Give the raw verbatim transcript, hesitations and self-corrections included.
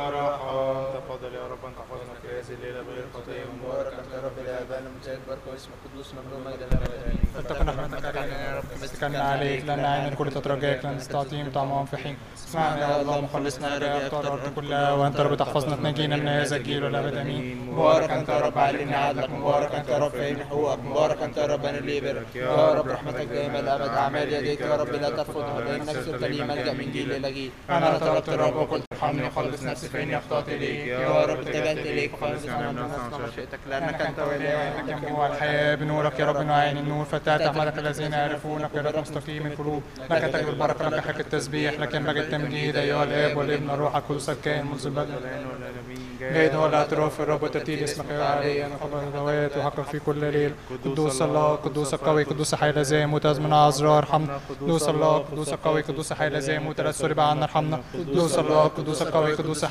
راحة. تفضل يا رب أن تحفظنا في هذه الليلة بغير خطية. مبارك أنت يا رب الآباء المجاهد بارك واسمك قدوس ممنوع مجد الأبد آمين. فلتكن رحمتك علينا يا رب كما استكلنا عليك، لأن عين الكل تترجاك، لن تستعطيهم طعمهم في حين. اسمعنا يا الله مخلصنا يا أبطال الأرض كلها، وأنت رب تحفظنا تنجينا من هذا الجيل والأبد آمين. مبارك أنت يا رب علمنا عدلك، مبارك أنت يا رب فهمنا حقوقك، مبارك أنت يا رب أن لي برك يا رب رحمتك دائما الأبد. أعمال يديك يا رب لا ترفضها، فإنك صرت لي ملجأ من جيل إلى جيل. أنا طلبت الرب وقلت ارحمني وخلص نفسي فإني أخطأت إليك. يا رب اتجهت إليك وخلصنا من نصنع مشيئتك، لأنك أنت وإلهك ينبوع الحياة بنورك يا رب نعين النور، فتاة أعمالك الذين يعرفونك يا رب مستقيم القلوب. لك تجد البركة، لك حق التسبيح، لك ينبغي التمجيد أيها الآب والابن والروح القدس الكائن منذ البدء. جيد هو الاعتراف في الرب وترتيل اسمك يا علي، أنا خبر الهوات وحقك في كل ليل. قدوس الله، قدوس القوي، قدوس حي لا زال متاز من عذراء ارحمنا. قدوس الله، قدوس القوي، قدوس حي لا زال متلسل عنا ارحمنا. قدوس الله، قدوس القوي، قدوس